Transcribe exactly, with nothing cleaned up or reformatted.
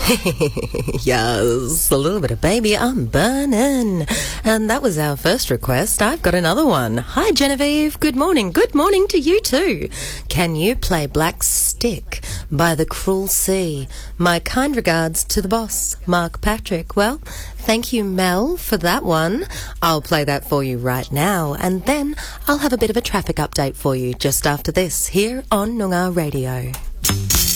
Yes, a little bit of Baby I'm Burning. And that was our first request. I've got another one. Hi, Genevieve. Good morning. Good morning to you too. Can you play Black Stick by The Cruel Sea? My kind regards to the boss, Mark Patrick. Well, thank you, Mel, for that one. I'll play that for you right now, and then I'll have a bit of a traffic update for you just after this here on Noongar Radio.